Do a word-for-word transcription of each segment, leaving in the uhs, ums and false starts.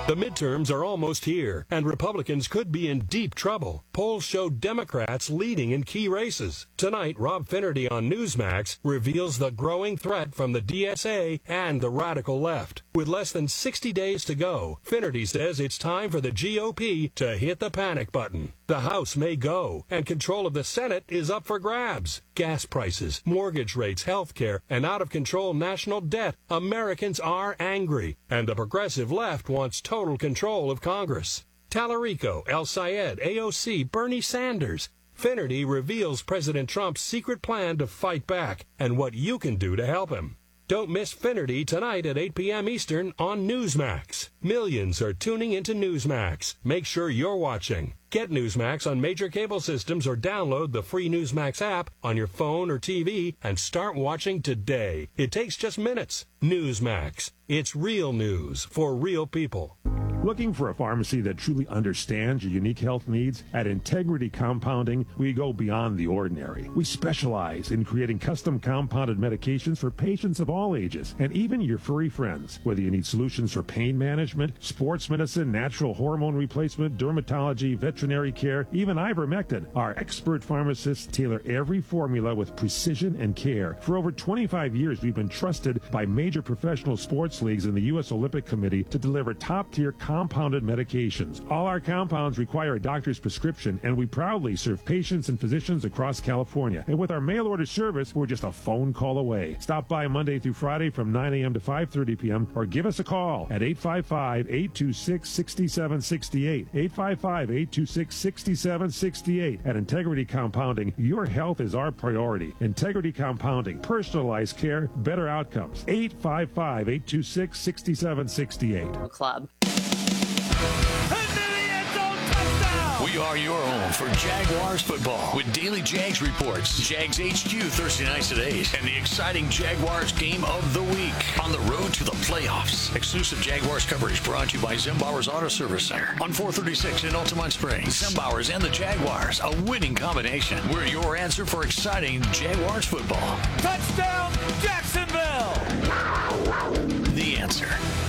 The midterms are almost here, and Republicans could be in deep trouble. Polls show Democrats leading in key races. Tonight, Rob Finnerty on Newsmax reveals the growing threat from the D S A and the radical left. With less than sixty days to go, Finnerty says it's time for the G O P to hit the panic button. The House may go, and control of the Senate is up for grabs. Gas prices, mortgage rates, health care, and out-of-control national debt. Americans are angry, and the progressive left wants total control of Congress. Tallarico, El Sayed, A O C, Bernie Sanders. Finnerty reveals President Trump's secret plan to fight back and what you can do to help him. Don't miss Finnerty tonight at eight p.m. Eastern on Newsmax. Millions are tuning into Newsmax. Make sure you're watching. Get Newsmax on major cable systems or download the free Newsmax app on your phone or T V and start watching today. It takes just minutes. Newsmax. It's real news for real people. Looking for a pharmacy that truly understands your unique health needs? At Integrity Compounding, we go beyond the ordinary. We specialize in creating custom compounded medications for patients of all ages, and even your furry friends. Whether you need solutions for pain management, sports medicine, natural hormone replacement, dermatology, veterinary care, even ivermectin, our expert pharmacists tailor every formula with precision and care. For over twenty-five years, we've been trusted by major professional sports leagues and the U S Olympic Committee to deliver top-tier compounded medications. All our compounds require a doctor's prescription, and we proudly serve patients and physicians across California. And with our mail-order service, we're just a phone call away. Stop by Monday through Friday from nine a.m. to five thirty p.m. or give us a call at eight five five, eight two six, six seven six eight. eight five five, eight two six, six seven six eight. At Integrity Compounding, your health is our priority. Integrity Compounding, personalized care, better outcomes. eight five five, eight two six, six seven six eight. Club. We are your home for Jaguars football with Daily Jags reports, Jags H Q Thursday nights at eight, and the exciting Jaguars game of the week on the road to the playoffs. Exclusive Jaguars coverage brought to you by Zimbauer's Auto Service Center on four thirty-six in Altamont Springs. Zimbauer's and the Jaguars, a winning combination. We're your answer for exciting Jaguars football. Touchdown, Jacksonville! The answer.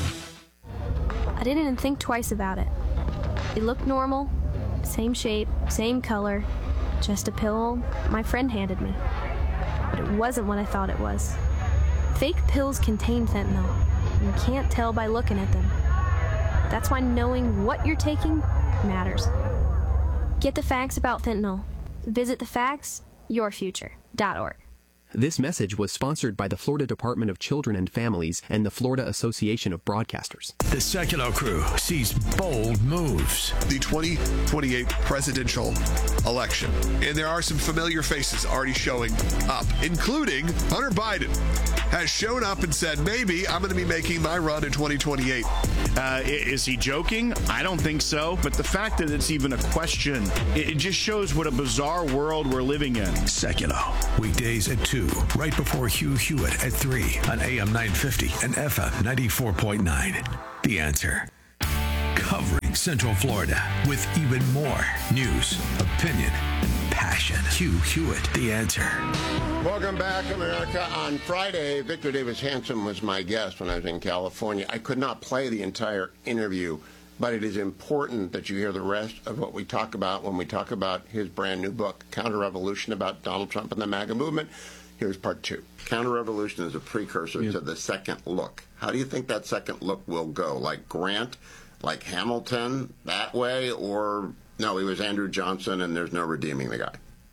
I didn't even think twice about it. It looked normal. Same shape, same color, just a pill my friend handed me. But it wasn't what I thought it was. Fake pills contain fentanyl. You can't tell by looking at them. That's why knowing what you're taking matters. Get the facts about fentanyl. Visit the facts your future dot org. This message was sponsored by the Florida Department of Children and Families and the Florida Association of Broadcasters. The Sekulow crew sees bold moves. The twenty twenty-eight presidential election. And there are some familiar faces already showing up, including Hunter Biden has shown up and said, maybe I'm going to be making my run in twenty twenty-eight. Uh, is he joking? I don't think so. But the fact that it's even a question, it just shows what a bizarre world we're living in. Sekulow, weekdays at two, right before Hugh Hewitt at three on A M nine fifty and F M ninety-four point nine. The Answer. Covering Central Florida with even more news, opinion, and passion. Hugh Hewitt, The Answer. Welcome back, America. On Friday, Victor Davis Hanson was my guest when I was in California. I could not play the entire interview, but it is important that you hear the rest of what we talk about when we talk about his brand new book, Counter-Revolution, about Donald Trump and the MAGA movement. Here's part two. Counter-Revolution is a precursor yeah. to the second look. How do you think that second look will go? Like Grant, like Hamilton, that way? Or, no, he was Andrew Johnson and there's no redeeming the guy?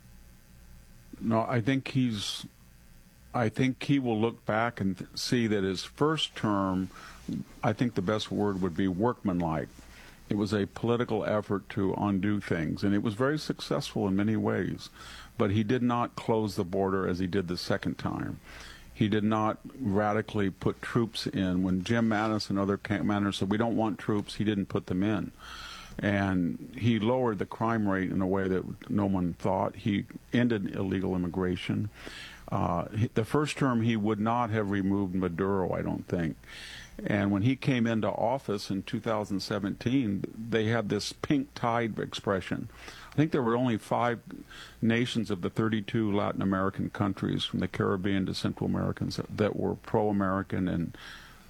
No, I think he's, I think he will look back and th- see that his first term, I think the best word would be workmanlike. It was a political effort to undo things, and it was very successful in many ways. But he did not close the border as he did the second time. He did not radically put troops in. When Jim Mattis and other commanders said, we don't want troops, he didn't put them in. And he lowered the crime rate in a way that no one thought. He ended illegal immigration. Uh, the first term, he would not have removed Maduro, I don't think. And when he came into office in two thousand seventeen, they had this pink tide expression. I think there were only five nations of the thirty-two Latin American countries, from the Caribbean to Central Americans, that were pro-American and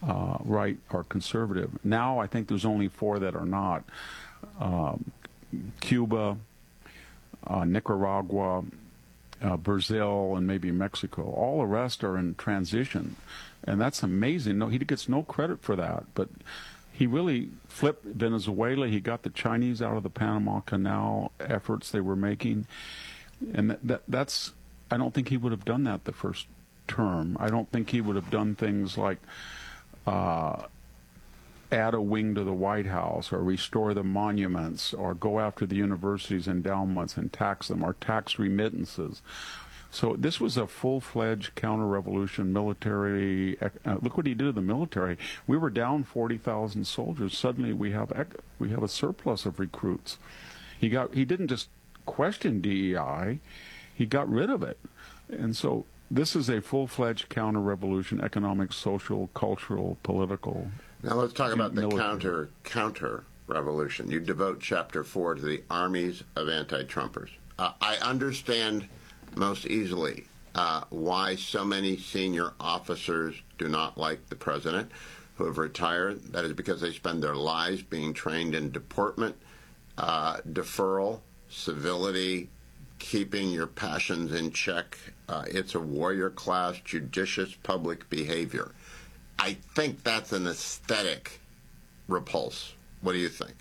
uh, right or conservative. Now I think there's only four that are not. Um, Cuba, uh, Nicaragua, uh, Brazil, and maybe Mexico. All the rest are in transition, and that's amazing. No, he gets no credit for that, but he really flipped Venezuela. He got the Chinese out of the Panama Canal efforts they were making, and that, that that's. I don't think he would have done that the first term. I don't think he would have done things like uh, add a wing to the White House, or restore the monuments, or go after the universities' endowments and tax them, or tax remittances. So this was a full-fledged counter-revolution military. Uh, look what he did to the military. We were down forty thousand soldiers. Suddenly we have we have a surplus of recruits. He got he didn't just question D E I. He got rid of it. And so this is a full-fledged counter-revolution, economic, social, cultural, political. Now let's talk about the military. counter counter revolution. You devote chapter four to the armies of anti-Trumpers. Uh, I understand most easily uh, why so many senior officers do not like the president who have retired. That is because they spend their lives being trained in deportment, uh, deferral, civility, keeping your passions in check. Uh, it's a warrior class, judicious public behavior. I think that's an aesthetic repulse. What do you think?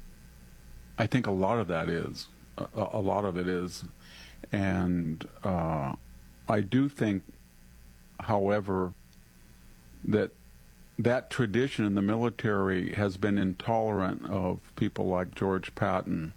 I think a lot of that is. A, a lot of it is. And uh, I do think, however, that that tradition in the military has been intolerant of people like George Patton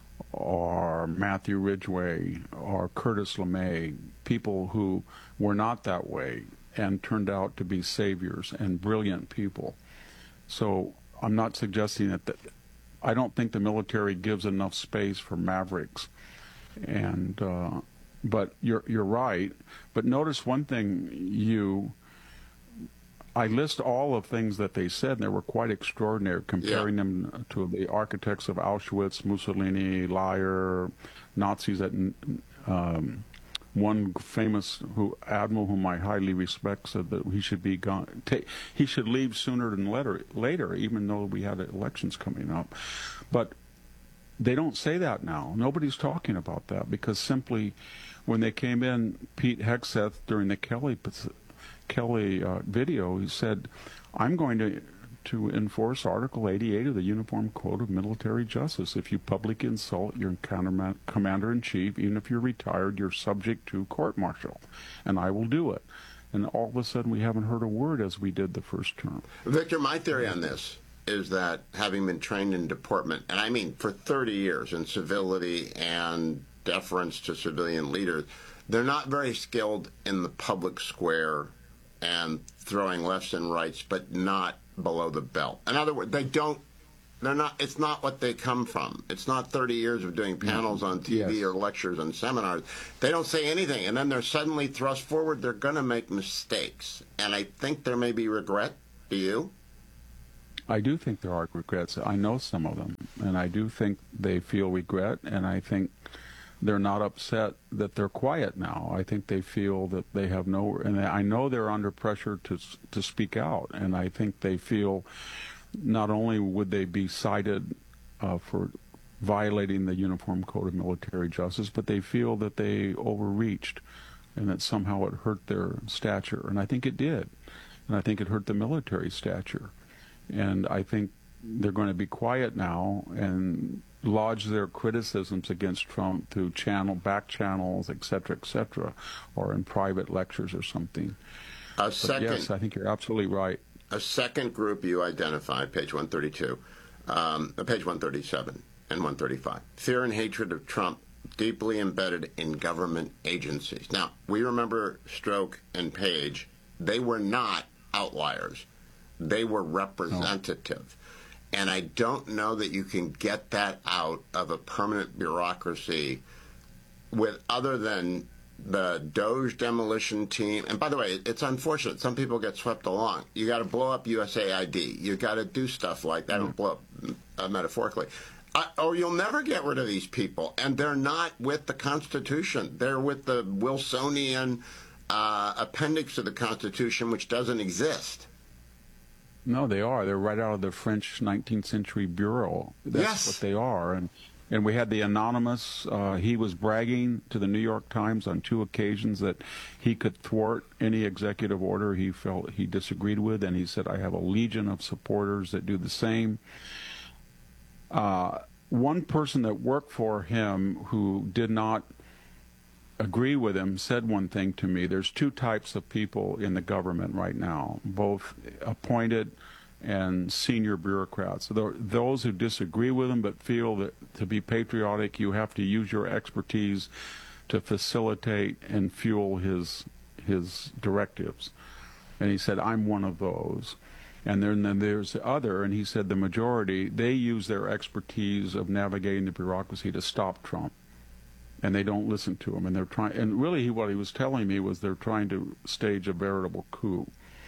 or Matthew Ridgway or Curtis LeMay, people who were not that way and turned out to be saviors and brilliant people. So I'm not suggesting that, that I don't think the military gives enough space for mavericks. And uh, but you're you're right. But notice one thing, you. I list all of things that they said, and they were quite extraordinary, comparing yeah. them to the architects of Auschwitz, Mussolini, Liar, Nazis. At um, one famous who, admiral whom I highly respect said that he should be gone. Ta- he should leave sooner than later, later, even though we had elections coming up. But they don't say that now. Nobody's talking about that because simply, when they came in, Pete Hegseth during the Kelly. Kelly uh, video, he said, I'm going to to enforce Article eighty-eight of the Uniform Code of Military Justice. If you publicly insult your commander-in-chief, even if you're retired, you're subject to court-martial, and I will do it. And all of a sudden, we haven't heard a word as we did the first term. Victor, my theory on this is that having been trained in deportment, and I mean for thirty years in civility and deference to civilian leaders, they're not very skilled in the public square and throwing lefts and rights, but not below the belt. In other words, they don't, they're not, it's not what they come from. It's not thirty years of doing panels on T V yes. or lectures and seminars. They don't say anything, and then they're suddenly thrust forward. They're going to make mistakes. And I think there may be regret. Do you? I do think there are regrets. I know some of them, and I do think they feel regret, and I think they're not upset that they're quiet now. I think they feel that they have no, and I know they're under pressure to to speak out. And I think they feel not only would they be cited uh, for violating the Uniform Code of Military Justice, but they feel that they overreached and that somehow it hurt their stature. And I think it did. And I think it hurt the military stature. And I think they're going to be quiet now and lodge their criticisms against Trump through channel, back channels, et cetera, et cetera, or in private lectures or something. A second, but yes, I think you're absolutely right. A second group you identified, page one thirty-two, um, page one thirty-seven and one thirty-five. Fear and hatred of Trump deeply embedded in government agencies. Now, we remember Stroke and Page. They were not outliers. They were representative. No. And I don't know that you can get that out of a permanent bureaucracy with other than the Doge demolition team. And by the way, it's unfortunate. Some people get swept along. You got to blow up U S A I D. You got to do stuff like that, mm-hmm. blow up uh, metaphorically. Uh, or you'll never get rid of these people. And they're not with the Constitution. They're with the Wilsonian uh, appendix to the Constitution, which doesn't exist. No, they are. They're right out of the French nineteenth century bureau. That's Yes. what they are. And and we had the anonymous. Uh, he was bragging to the New York Times on two occasions that he could thwart any executive order he felt he disagreed with, and he said, "I have a legion of supporters that do the same." Uh, one person that worked for him who did not agree with him said one thing to me. There's two types of people in the government right now, both appointed and senior bureaucrats. So those who disagree with him but feel that to be patriotic, you have to use your expertise to facilitate and fuel his his directives. And he said, I'm one of those. And then, then there's the other, and he said the majority, they use their expertise of navigating the bureaucracy to stop Trump. And they don't listen to him. And they're trying, and really he, what he was telling me was they're trying to stage a veritable coup.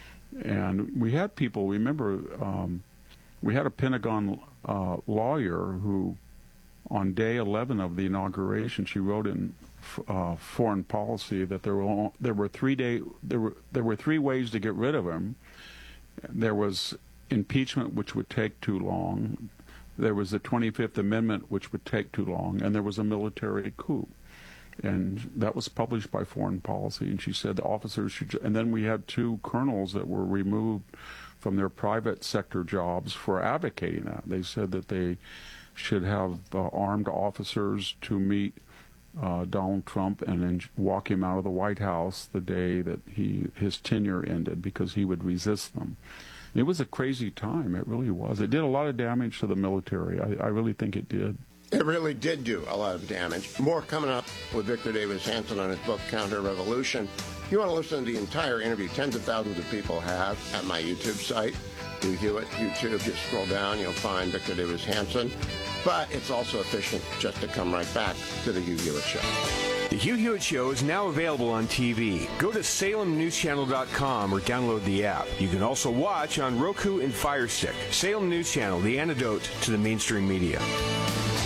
And we had people, remember, um, we had a Pentagon uh, lawyer who, on day eleven of the inauguration, she wrote in uh, Foreign Policy that there were there were three day there were there were three ways to get rid of him. There was impeachment, which would take too long. There was the twenty-fifth Amendment, which would take too long, and there was a military coup. And that was published by Foreign Policy, and she said the officers should... And then we had two colonels that were removed from their private sector jobs for advocating that. They said that they should have uh, armed officers to meet uh, Donald Trump and then walk him out of the White House the day that he his tenure ended because he would resist them. It was a crazy time. It really was. It did a lot of damage to the military. I, I really think it did. It really did do a lot of damage. More coming up with Victor Davis Hanson on his book, Counter-Revolution. You want to listen to the entire interview, tens of thousands of people have, at my YouTube site, Hugh Hewitt YouTube. Just scroll down, you'll find Victor Davis Hanson. But it's also efficient just to come right back to the Hugh Hewitt Show. The Hugh Hewitt Show is now available on T V. Go to Salem News Channel dot com or download the app. You can also watch on Roku and Fire Stick. Salem News Channel, the antidote to the mainstream media.